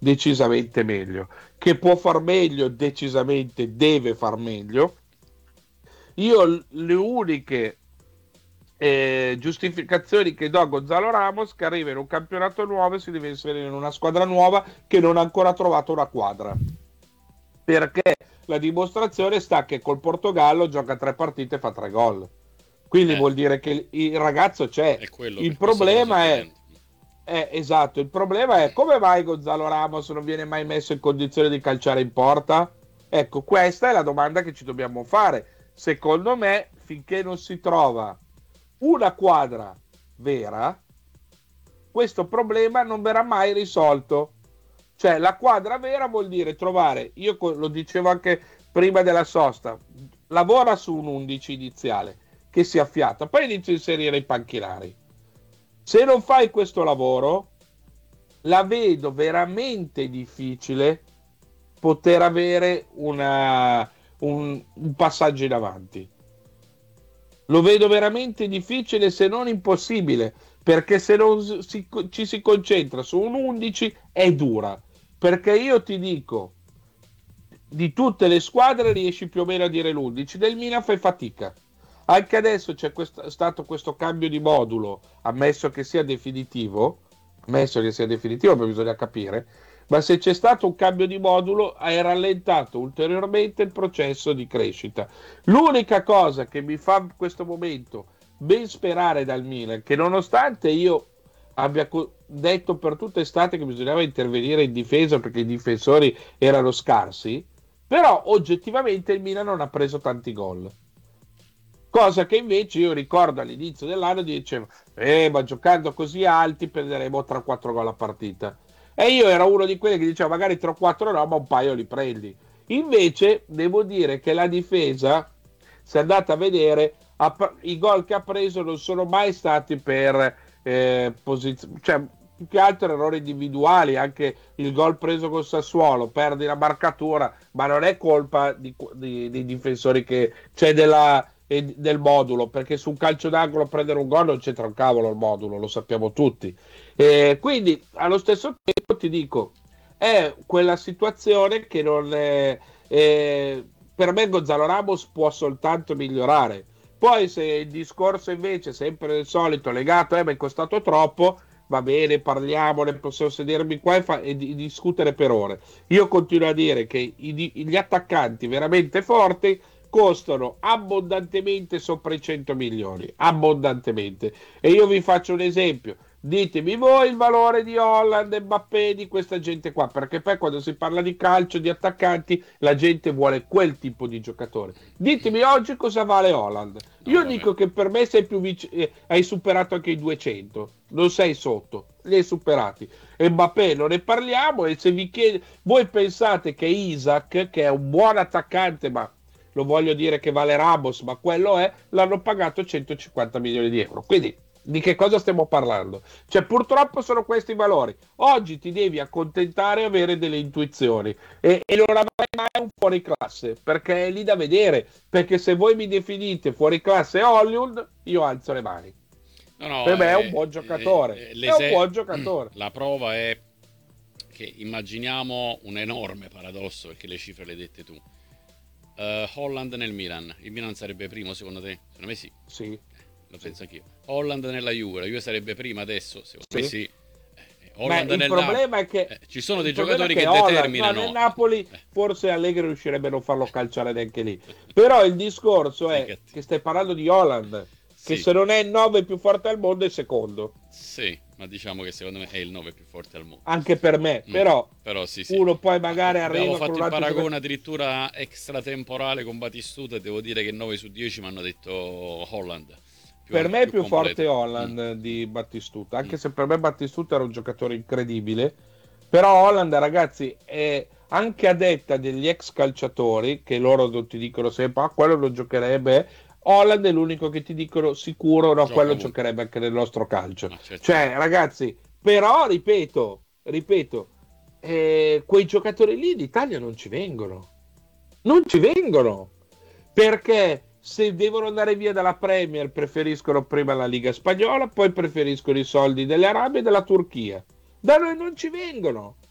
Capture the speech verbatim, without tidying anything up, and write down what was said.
decisamente meglio, che può far meglio, decisamente deve far meglio. Io le uniche eh, giustificazioni che do a Gonzalo Ramos, che arriva in un campionato nuovo e si deve inserire in una squadra nuova che non ha ancora trovato una quadra, perché la dimostrazione sta che col Portogallo gioca tre partite e fa tre gol, quindi Eh, vuol dire che il, il ragazzo c'è. è quello, Il per questo te lo sto problema è chiedendo. eh, esatto, il problema è come mai Gonzalo Ramos non viene mai messo in condizione di calciare in porta? Ecco, questa è la domanda che ci dobbiamo fare. Secondo me, finché non si trova una quadra vera, questo problema non verrà mai risolto. Cioè, la quadra vera vuol dire trovare, io lo dicevo anche prima della sosta, lavora su un undici iniziale che si affiata, poi inizia a inserire i panchinari. Se non fai questo lavoro, la vedo veramente difficile poter avere una, un, un passaggio in avanti. Lo vedo veramente difficile, se non impossibile, perché se non si, ci si concentra su un undici è dura. Perché io ti dico, di tutte le squadre riesci più o meno a dire l'undici, del Milan fai fatica. Anche adesso c'è questo, stato questo cambio di modulo, ammesso che sia definitivo, ammesso che sia definitivo, poi bisogna capire, ma se c'è stato un cambio di modulo hai rallentato ulteriormente il processo di crescita. L'unica cosa che mi fa in questo momento ben sperare dal Milan, che nonostante io abbia detto per tutta estate che bisognava intervenire in difesa perché i difensori erano scarsi, però oggettivamente il Milan non ha preso tanti gol. Cosa che invece io ricordo all'inizio dell'anno dicevo, eh, ma giocando così alti prenderemo tre quattro gol a partita. E io ero uno di quelli che diceva magari tre quattro no, ma un paio li prendi. Invece devo dire che la difesa, se andate a vedere, i gol che ha preso non sono mai stati per eh, posizione, cioè più che altro errori individuali, anche il gol preso col Sassuolo, perdi la marcatura, ma non è colpa di, di, dei difensori che c'è della e del modulo, perché su un calcio d'angolo prendere un gol non c'entra un cavolo il modulo, lo sappiamo tutti. E quindi allo stesso tempo ti dico, è quella situazione che non è, è, per me Gonzalo Ramos può soltanto migliorare. Poi se il discorso invece sempre il solito legato, eh, ma è costato troppo, va bene, parliamone, posso sedermi qua e, fa, e di, discutere per ore. Io continuo a dire che i, gli attaccanti veramente forti costano abbondantemente sopra i cento milioni, abbondantemente. E io vi faccio un esempio, ditemi voi il valore di Haaland, Mbappé, di questa gente qua, perché poi quando si parla di calcio, di attaccanti, la gente vuole quel tipo di giocatore. Ditemi oggi cosa vale Haaland. No, Io vabbè. dico che per me sei più vic- eh, hai superato anche i duecento, non sei sotto, li hai superati. E Mbappé non ne parliamo, e se vi chiede, voi pensate che Isaac, che è un buon attaccante, ma lo voglio dire che vale Ramos, ma quello è, l'hanno pagato centocinquanta milioni di euro. Quindi di che cosa stiamo parlando? Cioè purtroppo sono questi i valori. Oggi ti devi accontentare e avere delle intuizioni e, e non avrai mai un fuori classe, perché è lì da vedere, perché se voi mi definite fuori classe Hollywood, io alzo le mani. No, no, Per me è eh, un buon eh, giocatore, eh, è un buon giocatore. La prova è che immaginiamo un enorme paradosso, perché le cifre le dette tu. Uh, Holland nel Milan, il Milan sarebbe primo secondo te? Secondo me sì. Sì. Eh, lo penso anch'io. Holland nella Juve, la Juve sarebbe prima adesso? Secondo Sì. me sì. Eh, Beh, il nel problema Napoli. è che Eh, ci sono dei il problema giocatori è che, Holland, determinano. no, nel Napoli Eh. forse Allegri riuscirebbe a non farlo calciare neanche lì. Però il discorso Sì, è che, che stai parlando di Holland, che sì. se non è il nove più forte al mondo è il secondo. Sì, ma diciamo che secondo me è il nove più forte al mondo. Anche per me, Mm. però, Però sì, sì. uno poi magari Ah, arriva abbiamo con fatto un il altro paragone giocatore. addirittura extratemporale con Batistuta e devo dire che nove su dieci mi hanno detto Holland. Più Per am- me è più completo. forte Holland Mm. di Battistuta, anche Mm. se per me Battistuta era un giocatore incredibile. Però Holland, ragazzi, è anche a detta degli ex calciatori, che loro non ti dicono sempre, ah, quello non giocherebbe. Holland è l'unico che ti dicono sicuro, no, Gioca quello ovunque. giocherebbe anche nel nostro calcio. Ma certamente. Cioè, ragazzi, però, ripeto, ripeto, eh, quei giocatori lì in Italia non ci vengono. Non ci vengono. Perché se devono andare via dalla Premier preferiscono prima la Liga Spagnola, poi preferiscono i soldi delle Arabie e della Turchia. Da noi non ci vengono.